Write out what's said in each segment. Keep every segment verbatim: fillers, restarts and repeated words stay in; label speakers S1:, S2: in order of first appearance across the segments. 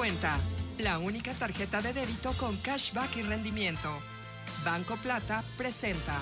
S1: Cuenta, la única tarjeta de débito con cashback y rendimiento. Banco Plata presenta.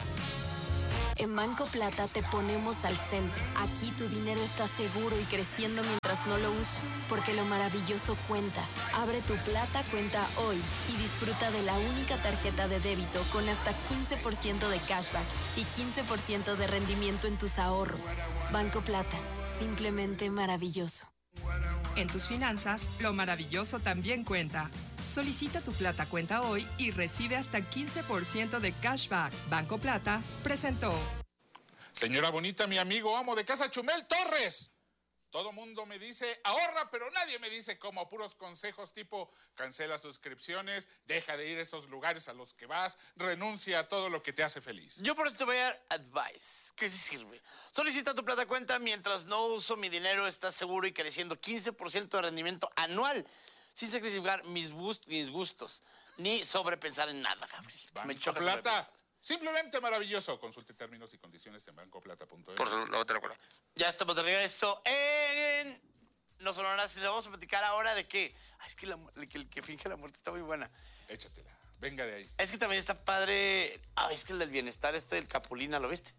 S2: En Banco Plata te ponemos al centro. Aquí tu dinero está seguro y creciendo mientras no lo usas, porque lo maravilloso cuenta. Abre tu Plata cuenta hoy y disfruta de la única tarjeta de débito con hasta quince por ciento de cashback y quince por ciento de rendimiento en tus ahorros. Banco Plata, simplemente maravilloso.
S1: En tus finanzas, lo maravilloso también cuenta. Solicita tu Plata cuenta hoy y recibe hasta quince por ciento de cashback. Banco Plata presentó.
S3: Señora bonita, mi amigo amo de casa, Chumel Torres. Todo mundo me dice, ahorra, pero nadie me dice cómo. Puros consejos tipo, cancela suscripciones, deja de ir a esos lugares a los que vas, renuncia a todo lo que te hace feliz.
S4: Yo por eso te voy a dar advice. ¿Qué se sirve? Solicita tu Plata cuenta mientras no uso mi dinero, estás seguro y creciendo quince por ciento de rendimiento anual, sin sacrificar mis, bust mis gustos, ni sobrepensar en nada, Gabriel.
S3: Banco
S4: Me choca
S3: Plata, simplemente maravilloso. Consulte términos y condiciones en banco plata punto es.
S4: Por eso, luego te recuerdo. Ya estamos de regreso en No Sonoras. Le vamos a platicar ahora de que... Ay, es que, la, que el que finge la muerte está muy buena.
S3: Échatela, venga de ahí.
S4: Es que también está padre... Ah, es que el del bienestar este del Capulina, ¿lo viste?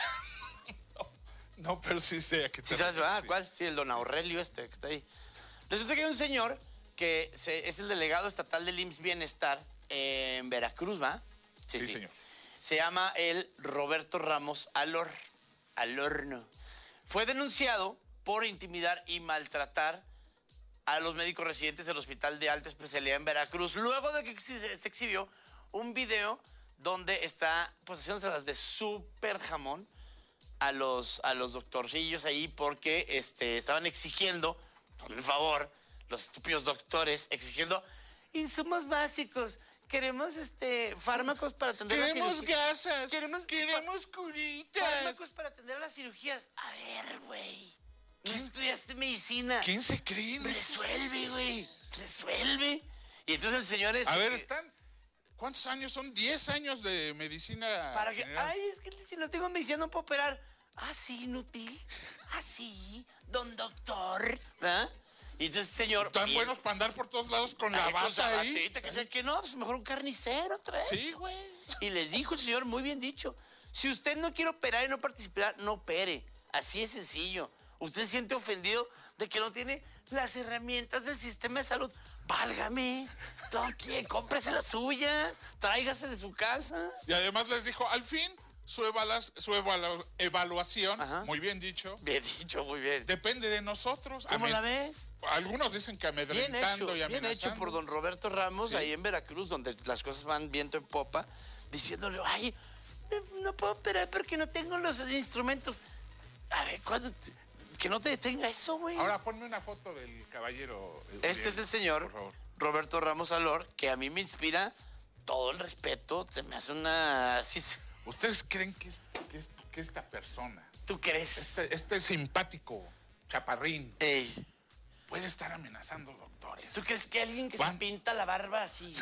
S3: no, no, pero sí sé a qué te
S4: ¿Sí sabes, verdad?
S3: sí.
S4: ¿Cuál? Sí, el don Aurelio este que está ahí. Resulta que hay un señor que se, es el delegado estatal del I M S S Bienestar en Veracruz, ¿va?
S3: Sí, sí, sí, señor.
S4: Se llama el Roberto Ramos Alor, Alorno. Fue denunciado por intimidar y maltratar a los médicos residentes del Hospital de Alta Especialidad en Veracruz, luego de que se, se exhibió un video donde está pues haciéndoselas de súper jamón a los, a los doctorcillos ahí porque este, estaban exigiendo, por favor, los estúpidos doctores exigiendo insumos básicos. Queremos este fármacos para atender las
S3: Queremos
S4: cirugías.
S3: gasas.
S4: Queremos,
S3: Queremos curitas.
S4: Fármacos para atender las cirugías. A ver, güey. No estudiaste medicina.
S3: ¿Quién se cree?
S4: Resuelve, güey. Resuelve. Y entonces el señor es...
S3: A ver, están... ¿Cuántos años son? ¿diez años de medicina
S4: Para que...
S3: general?
S4: Ay, es que si no tengo medicina no puedo operar. Ah, sí, inútil. Ah, sí, don doctor. ¿Ah? Y entonces, señor...
S3: Tan
S4: bien,
S3: buenos para andar por todos lados con la
S4: ay, con
S3: bata ahí.
S4: batita, que sé que no, pues mejor un carnicero trae.
S3: Sí, güey.
S4: Y les dijo el señor, muy bien dicho, si usted no quiere operar y no participar, no opere. Así es sencillo. Usted se siente ofendido de que no tiene las herramientas del sistema de salud. Válgame, toque, cómprese las suyas, tráigase de su casa.
S3: Y además les dijo, al fin, su, evalas, su evalu evaluación,
S4: Ajá.
S3: muy bien dicho.
S4: Bien dicho, muy bien.
S3: Depende de nosotros.
S4: ¿Cómo
S3: Amed
S4: la ves?
S3: Algunos dicen que
S4: Bien
S3: amedrentando
S4: hecho,
S3: y amenazando.
S4: bien hecho por don Roberto Ramos,
S3: Sí.
S4: ahí en Veracruz, donde las cosas van viento en popa, diciéndole, ay, no, no puedo operar porque no tengo los instrumentos. A ver, ¿cuándo? Que no te detenga eso, güey.
S3: Ahora ponme una foto del caballero.
S4: Este
S3: Uriel,
S4: es el señor
S3: por favor.
S4: Roberto Ramos Alor, que a mí me inspira todo el respeto, se me hace una... Sí,
S3: ¿Ustedes creen que, es, que, es, que esta persona,
S4: ¿tú crees?
S3: este, este simpático chaparrín,
S4: Ey,
S3: puede estar amenazando doctores?
S4: ¿tú crees que alguien que
S3: Juan.
S4: se pinta la barba así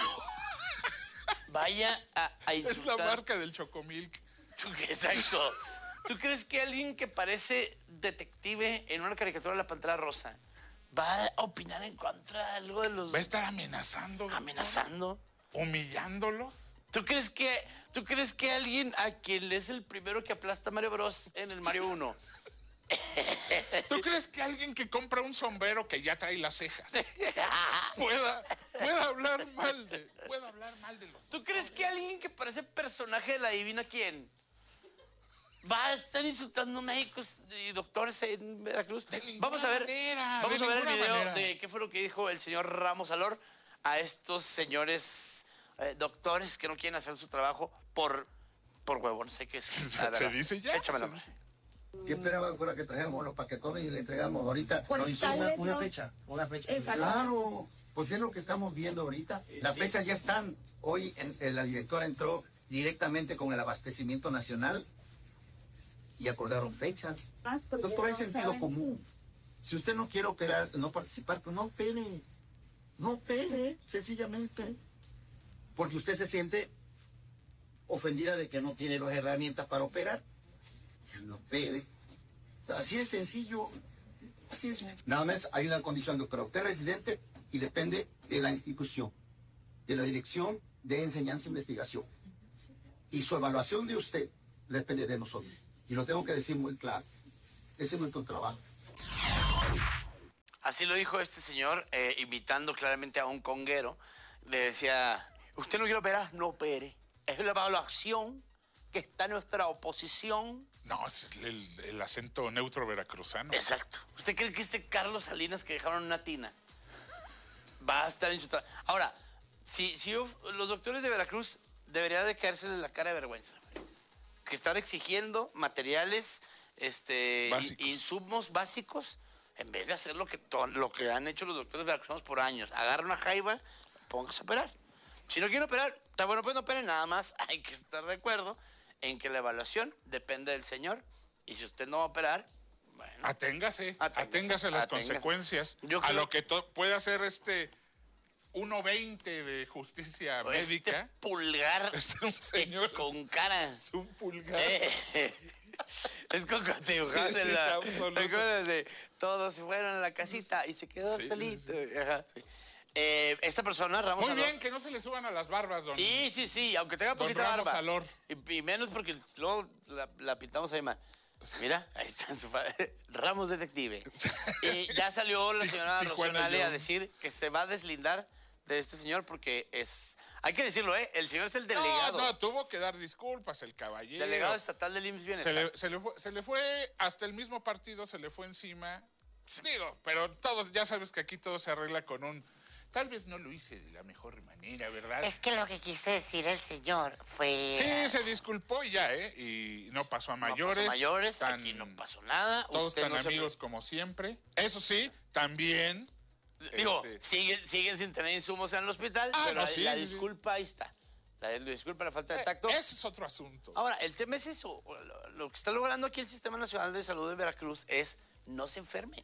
S4: vaya a, a
S3: Es
S4: insultar?
S3: la marca del Chocomilk.
S4: ¿Tú qué? Exacto. ¿Tú crees que alguien que parece detective en una caricatura de la Pantera Rosa va a opinar en contra de algo de los...
S3: ¿Va a estar amenazando? doctor?
S4: amenazando?
S3: ¿Humillándolos?
S4: ¿Tú crees que, tú crees que alguien a quien es el primero que aplasta a Mario Bros en el Mario uno?
S3: ¿Tú crees que alguien que compra un sombrero que ya trae las cejas pueda, pueda hablar mal de, pueda hablar mal de los...
S4: ¿Tú crees que alguien que parece personaje de la Divina quién va a estar insultando médicos y doctores en Veracruz?
S3: De ninguna
S4: Vamos a ver,
S3: manera,
S4: vamos
S3: de
S4: a ver el
S3: ninguna
S4: video
S3: manera.
S4: de qué fue lo que dijo el señor Ramos Alor a estos señores eh, doctores que no quieren hacer su trabajo por, por huevones. Hay que
S3: Se dice ya.
S4: Échamelo.
S3: Se dice.
S5: ¿Qué esperaban fuera que trajéramos los paquetones y le entregamos ahorita?
S6: Pues
S5: Nos
S6: tal
S5: hizo
S6: vez
S5: una
S6: no.
S5: fecha, una fecha.
S6: Exacto.
S5: Claro, pues es lo que estamos viendo ahorita. Las fechas ya están. Hoy en, en la directora entró directamente con el abastecimiento nacional y acordaron fechas.
S6: Más porque
S5: Doctor, hay
S6: no
S5: sentido
S6: saben.
S5: común. Si usted no quiere operar, no participar, pues no opere. No opere, sencillamente. Porque usted se siente ofendida de que no tiene las herramientas para operar. No opere. Así es sencillo. Así es. Nada más hay una condición, doctora. Usted es residente, y depende de la institución, de la Dirección de Enseñanza e Investigación. Y su evaluación de usted depende de nosotros. Y lo tengo que decir muy claro. Ese es nuestro trabajo.
S4: Así lo dijo este señor, eh, imitando claramente a un conguero. Le decía, ¿usted no quiere operar? No opere. Es la evaluación que está en nuestra oposición.
S3: No, es el, el acento neutro veracruzano.
S4: Exacto. ¿Usted cree que este Carlos Salinas que dejaron en una tina va a estar en su trabajo? Ahora, si, si yo, los doctores de Veracruz deberían de caérseles la cara de vergüenza. Que están exigiendo materiales, este,
S3: básicos.
S4: insumos básicos, en vez de hacer lo que, lo que han hecho los doctores veracruzanos por años. Agarra una jaiba, póngase a operar. Si no quieren operar, está bueno, pues no operen. Nada más hay que estar de acuerdo en que la evaluación depende del señor. Y si usted no va a operar, bueno.
S3: Aténgase,
S4: Aténgase,
S3: aténgase a las
S4: aténgase.
S3: consecuencias.
S4: Yo
S3: a
S4: creo-
S3: lo que puede hacer este uno veinte de justicia
S4: Este
S3: médica.
S4: pulgar
S3: Es un señor
S4: con caras.
S3: Es un pulgar.
S4: Eh, es como cuando te dibujaban
S3: Sí,
S4: en
S3: sí,
S4: la...
S3: absoluto.
S4: ¿Te acuerdas de todos se fueron a la casita y se quedó
S3: Sí,
S4: solito? Ajá, sí. Eh, esta persona, Ramos
S3: Muy
S4: Alor-
S3: bien, que no se le suban a las barbas, don.
S4: Sí, sí, sí, aunque tenga
S3: Don
S4: poquita
S3: Ramos
S4: barba.
S3: Alor.
S4: Y, y menos porque luego la, la pintamos ahí mal. Mira, ahí está en su fa- Ramos Detective. Y ya salió la señora
S3: Tijuana
S4: Rocionale a
S3: Jones.
S4: decir que se va a deslindar de este señor porque es... Hay que decirlo, ¿eh? El señor es el delegado.
S3: No, no, tuvo que dar disculpas el caballero.
S4: Delegado estatal del I M S S
S3: Se
S4: Bienestar.
S3: le, se, le fue, se le fue, hasta el mismo partido se le fue encima. Digo, pero todos, ya sabes que aquí todo se arregla con un... Tal vez no lo hice de la mejor manera, ¿verdad?
S6: Es que lo que quise decir el señor fue...
S3: Sí, se disculpó y ya, ¿eh? Y no pasó a mayores.
S4: No pasó mayores,
S3: tan-
S4: aquí no pasó nada.
S3: Todos
S4: usted
S3: tan
S4: no se-
S3: amigos como siempre. Eso sí, también...
S4: Digo,
S3: este,
S4: siguen, siguen sin tener insumos en el hospital,
S3: Ah,
S4: pero
S3: no,
S4: la,
S3: sí,
S4: la
S3: sí, sí.
S4: disculpa ahí está. La, la disculpa, la falta de
S3: eh,
S4: tacto.
S3: ese es otro asunto.
S4: Ahora, el tema es eso. Lo, lo que está logrando aquí el Sistema Nacional de Salud de Veracruz es no se enferme.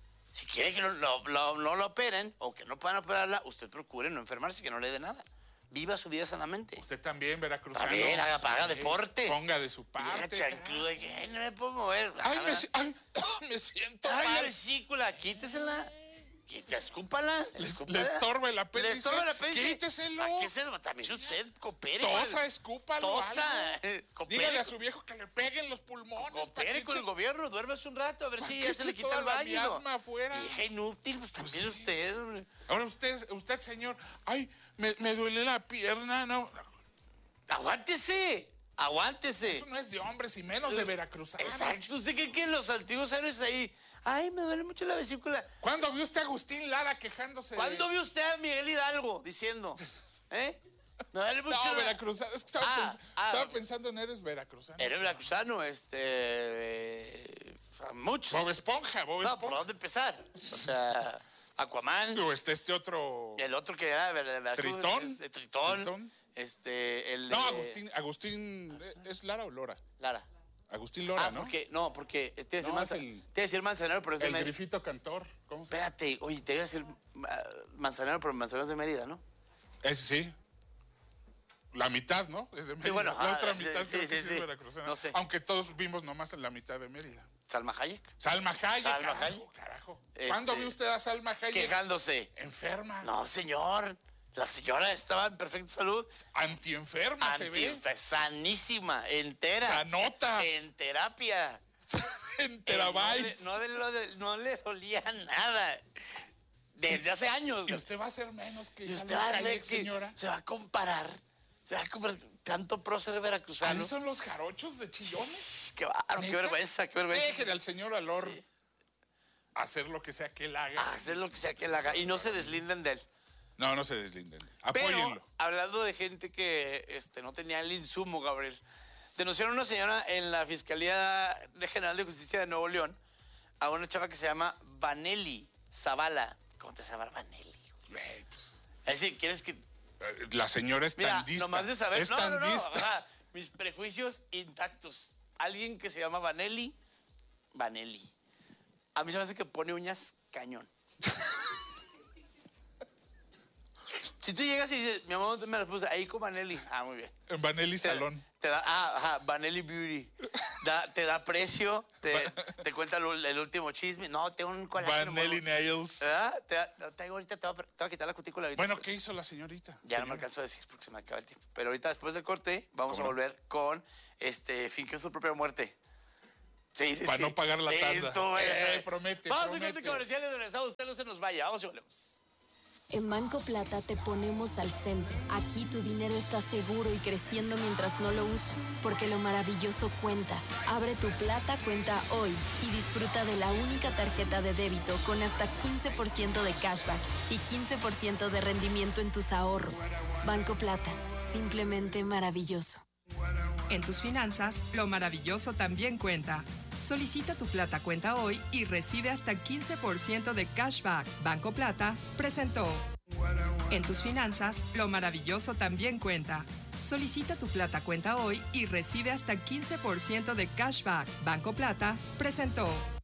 S4: Si quiere que no lo, lo- no lo operen o que no puedan operarla, usted procure no enfermarse, que no le dé nada. Viva su vida sanamente.
S3: Usted también, veracruzano.
S4: También, haga, haga
S3: Sí,
S4: deporte.
S3: Ponga de su
S4: Vieja
S3: parte.
S4: chancluda que, ay, no me puedo mover.
S3: Ay, me,
S4: Haga-
S3: si- ay, me siento
S4: Ay, la
S3: mal.
S4: vesícula, quítesela. Quítesela, escúpala.
S3: Le-
S4: escúpala.
S3: le estorba el apéndice.
S4: Le estorba el apéndice.
S3: Quíteselo.
S4: Sáqueselo. También usted, coopere.
S3: Tosa,
S4: igual.
S3: escúpalo.
S4: Tosa.
S3: algo.
S4: eh, coopere
S3: Dígale a
S4: con-
S3: su viejo que le peguen los pulmones.
S4: Coopere
S3: pa' que
S4: con el
S3: eche-
S4: gobierno, duérmase un rato, a ver
S3: ¿Para
S4: si
S3: qué
S4: ya se le
S3: eche
S4: quita
S3: toda
S4: el
S3: la
S4: baño.
S3: miasma afuera?
S4: Vieja inútil, pues también
S3: sí.
S4: usted.
S3: Ahora usted, usted, señor, ay, me, me duele la pierna, no.
S4: Aguántese, aguántese.
S3: Eso no es de hombres y menos de veracruzanos.
S4: Exacto, ¿usted cree que los antiguos héroes ahí? Ay, me duele mucho la vesícula.
S3: ¿Cuándo vio usted a Agustín Lara quejándose? de-
S4: ¿Cuándo vio usted a Miguel Hidalgo diciendo? ¿Eh? Me duele mucho
S3: No,
S4: la-
S3: veracruzano. Es que estaba,
S4: Ah,
S3: pens-
S4: ah.
S3: estaba pensando en eres veracruzano.
S4: Eres veracruzano, este... eh, a muchos.
S3: Bob Esponja, Bob
S4: No, ¿por
S3: Esponja.
S4: dónde empezar? O sea, Aquaman,
S3: O este, este otro...
S4: el otro que era de Veracruz,
S3: Tritón.
S4: este, Tritón,
S3: Tritón.
S4: este, el...
S3: No,
S4: eh,
S3: Agustín, Agustín, ¿eh, ¿es Lara o Lora?
S4: Lara.
S3: Agustín Lora,
S4: Ah,
S3: ¿no?
S4: porque, no, porque te iba a decir,
S3: No,
S4: manza-
S3: es el-
S4: te iba a decir manzanero, pero es de
S3: El
S4: Mérida.
S3: grifito cantor. ¿Cómo se llama?
S4: Espérate, oye, te iba a decir ah, manzanero, pero manzanero es de Mérida, ¿no?
S3: Ese sí. La mitad, ¿no? Es de Mérida.
S4: bueno,
S3: la
S4: ah,
S3: otra
S4: sí,
S3: mitad
S4: sí,
S3: creo que
S4: sí,
S3: sí,
S4: sí.
S3: es veracruzana.
S4: No sé.
S3: Aunque todos vimos nomás en la mitad de Mérida.
S4: Salma Hayek,
S3: Salma Hayek,
S4: Salma
S3: carajo,
S4: Hayek.
S3: carajo.
S4: Este,
S3: ¿Cuándo vio usted a Salma Hayek
S4: quejándose.
S3: enferma?
S4: No, señor, la señora estaba en perfecta salud.
S3: Antienferma se ve.
S4: Anti, sanísima, entera.
S3: Sanota.
S4: En terapia.
S3: En
S4: Eh,
S3: terabytes.
S4: no, le, no, le, no le dolía nada. Desde hace años.
S3: Y usted va a ser menos que
S4: Y usted
S3: Salma
S4: va a ver
S3: Hayek,
S4: que
S3: señora.
S4: se va a comparar. Se va a comparar tanto prócer veracruzano.
S3: ¿Así son los jarochos de chillones?
S4: Qué bárbaro, qué
S3: ¿Neta?
S4: vergüenza, qué vergüenza.
S3: Déjenle al señor Alor hacer lo que sea que él haga.
S4: Hacer lo que sea que él haga y no se deslinden de él.
S3: No, no se deslinden.
S4: Pero,
S3: Apóyenlo.
S4: hablando de gente que este, no tenía el insumo, Gabriel, denunciaron a una señora en la Fiscalía General de Justicia de Nuevo León a una chava que se llama Vanelli Zavala. ¿Cómo te llama Vanelli?
S3: Güey, pues,
S4: Es decir, ¿quieres que...?
S3: eh, la señora es
S4: Mira,
S3: tandista.
S4: nomás de saber...
S3: Es
S4: no, no, no,
S3: tandista.
S4: ajá, mis prejuicios intactos. Alguien que se llama Vanelli, Vanelli. A mí se me hace que pone uñas cañón. Si tú llegas y dices, mi amor, me las puse ahí con Vanelli. Ah, muy bien.
S3: En Vanelli
S4: Te-
S3: Salón.
S4: Te da, ah, ajá, Vanelli Beauty. Da, te da precio, te, te cuenta el, el último chisme. No, tengo un colágeno.
S3: Vanelli Nails.
S4: ¿Verdad? Te, da- te, ahorita te voy, a, te voy a quitar la cutícula. Ahorita.
S3: Bueno, ¿qué hizo la señorita?
S4: Ya no me
S3: Señora.
S4: alcanzo a decir porque se me acaba el tiempo. Pero ahorita, después del corte, vamos a
S3: ¿Cómo no?
S4: volver con este fingió su propia muerte. Sí, sí,
S3: Para
S4: sí.
S3: no pagar la tanda.
S4: Listo,
S3: Eh,
S4: eso.
S3: promete,
S4: Vamos a
S3: promete.
S4: corte comercial y regresamos. Usted no se nos vaya. Vamos y volvemos.
S2: En Banco Plata te ponemos al centro. Aquí tu dinero está seguro y creciendo mientras no lo usas, porque lo maravilloso cuenta. Abre tu Plata cuenta hoy y disfruta de la única tarjeta de débito con hasta quince por ciento de cashback y quince por ciento de rendimiento en tus ahorros. Banco Plata, simplemente maravilloso.
S1: En tus finanzas, lo maravilloso también cuenta. Solicita tu Plata Cuenta hoy y recibe hasta quince por ciento de cashback. Banco Plata presentó. En tus finanzas, lo maravilloso también cuenta. Solicita tu Plata Cuenta hoy y recibe hasta quince por ciento de cashback. Banco Plata presentó.